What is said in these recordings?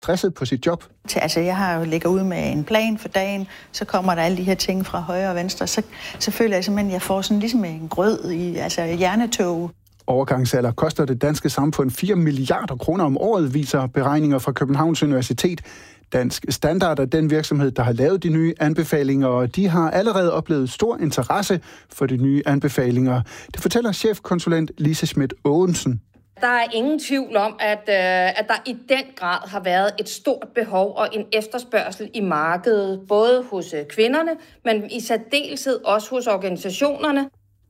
stresset på sit job. Altså, jeg ligger ude med en plan for dagen, så kommer der alle de her ting fra højre og venstre, så føler jeg simpelthen, at jeg får sådan ligesom en grød i hjernetog. Overgangsalder koster det danske samfund 4 milliarder kroner om året, viser beregninger fra Københavns Universitet. Dansk Standard er den virksomhed, der har lavet de nye anbefalinger, og de har allerede oplevet stor interesse for de nye anbefalinger. Det fortæller chefkonsulent Lise Schmidt Aagensen. Der er ingen tvivl om, at der i den grad har været et stort behov og en efterspørgsel i markedet, både hos kvinderne, men i særdeleshed også hos organisationerne.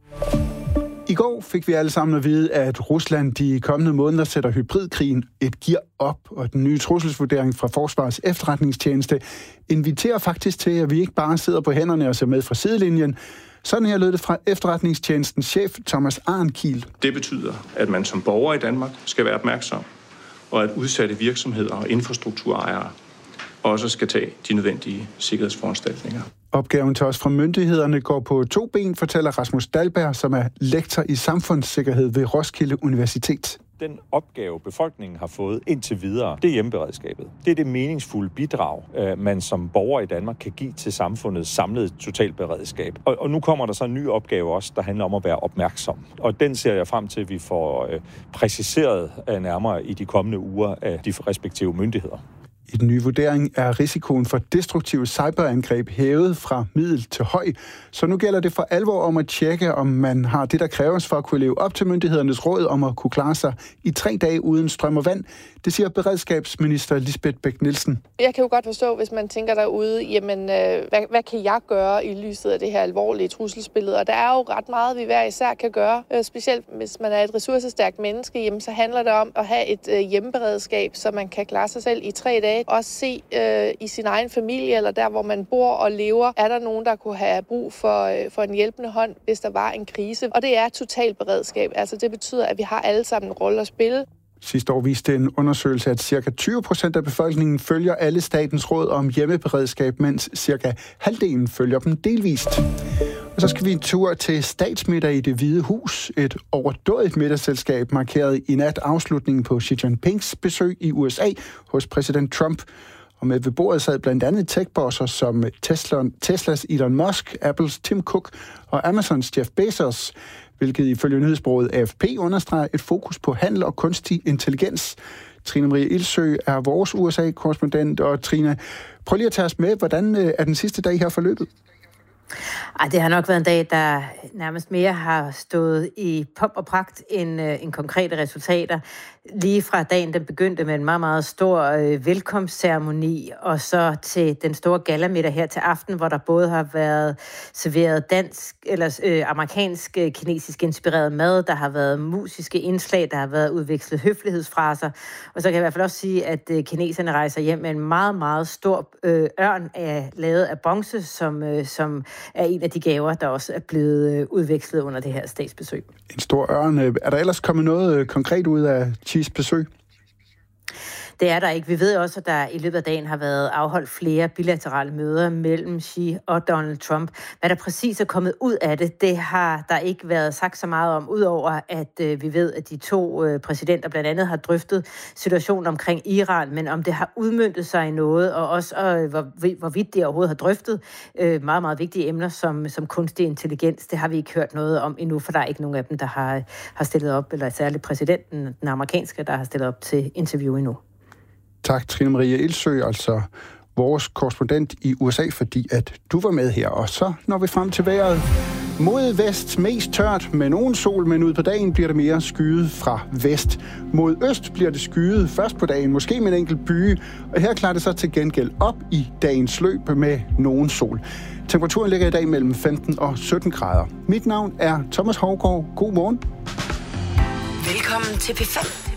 I går fik vi alle sammen at vide, at Rusland de kommende måneder sætter hybridkrigen et gear op, og den nye trusselsvurdering fra Forsvarets Efterretningstjeneste inviterer faktisk til, at vi ikke bare sidder på hænderne og ser med fra sidelinjen. Sådan her lød det fra Efterretningstjenestens chef Thomas Arnkiel. Det betyder, at man som borger i Danmark skal være opmærksom, og at udsatte virksomheder og infrastrukturejere også skal tage de nødvendige sikkerhedsforanstaltninger. Opgaven til os fra myndighederne går på 2 ben, fortæller Rasmus Dahlberg, som er lektor i samfundssikkerhed ved Roskilde Universitet. Den opgave, befolkningen har fået indtil videre, det er hjemmeberedskabet. Det er det meningsfulde bidrag, man som borger i Danmark kan give til samfundets samlede totalberedskab. Og nu kommer der så en ny opgave også, der handler om at være opmærksom. Og den ser jeg frem til, at vi får præciseret nærmere i de kommende uger af de respektive myndigheder. I den nye vurdering er risikoen for destruktive cyberangreb hævet fra middel til høj, så nu gælder det for alvor om at tjekke, om man har det, der kræves for at kunne leve op til myndighedernes råd om at kunne klare sig i 3 dage uden strøm og vand. Det siger beredskabsminister Lisbeth Bech-Nielsen. Jeg kan jo godt forstå, hvis man tænker derude, jamen, hvad kan jeg gøre i lyset af det her alvorlige trusselsbillede? Og der er jo ret meget, vi hver især kan gøre. Specielt hvis man er et ressourcestærkt menneske, jamen, så handler det om at have et hjemmeberedskab, så man kan klare sig selv i 3 dage. Også se i sin egen familie, eller der, hvor man bor og lever, er der nogen, der kunne have brug for en hjælpende hånd, hvis der var en krise. Og det er totalberedskab. Altså det betyder, at vi har alle sammen en rolle at spille. Sidste år viste en undersøgelse, at ca. 20% af befolkningen følger alle statens råd om hjemmeberedskab, mens ca. halvdelen følger dem delvist. Og så skal vi en tur til statsmiddag i Det Hvide Hus. Et overdådigt middagsselskab markerede i nat afslutningen på Xi Jinpings besøg i USA hos præsident Trump. Og med ved bordet sad blandt andet tech-bosser som Teslas Elon Musk, Apples Tim Cook og Amazons Jeff Bezos, hvilket ifølge nyhedsbureauet AFP understreger et fokus på handel og kunstig intelligens. Trine Marie Ildsø er vores USA-korrespondent, og Trine, prøv lige at tage os med, hvordan er den sidste dag her forløbet? Det har nok været en dag, der nærmest mere har stået i pomp og pragt end konkrete resultater. Lige fra dagen, den begyndte med en meget, meget stor velkomstceremoni, og så til den store gallamiddag her til aften, hvor der både har været serveret dansk eller amerikansk, kinesisk inspireret mad, der har været musiske indslag, der har været udvekslet høflighedsfraser, og så kan jeg i hvert fald også sige, at kineserne rejser hjem med en meget, meget stor ørn lavet af bronze, som er en af de gaver, der også er blevet udvekslet under det her statsbesøg. En stor ørn. Er der ellers kommet noget konkret ud af Xi's besøg? Det er der ikke. Vi ved også, at der i løbet af dagen har været afholdt flere bilaterale møder mellem Xi og Donald Trump. Hvad der præcis er kommet ud af det, det har der ikke været sagt så meget om, udover at vi ved, at de 2 præsidenter blandt andet har drøftet situationen omkring Iran, men om det har udmøntet sig i noget, og også hvorvidt de overhovedet har drøftet meget, meget vigtige emner som kunstig intelligens, det har vi ikke hørt noget om endnu, for der er ikke nogen af dem, der har stillet op, eller særligt præsidenten, den amerikanske, der har stillet op til interview endnu. Tak, Trine Marie Ildsø, altså vores korrespondent i USA, fordi at du var med her. Og så når vi frem til vejret. Mod vest mest tørt med nogen sol, men ud på dagen bliver det mere skyet fra vest. Mod øst bliver det skyet først på dagen, måske med en enkelt byge. Og her klarer det så til gengæld op i dagens løb med nogen sol. Temperaturen ligger i dag mellem 15 og 17 grader. Mit navn er Thomas Hougaard. God morgen. Velkommen til P5.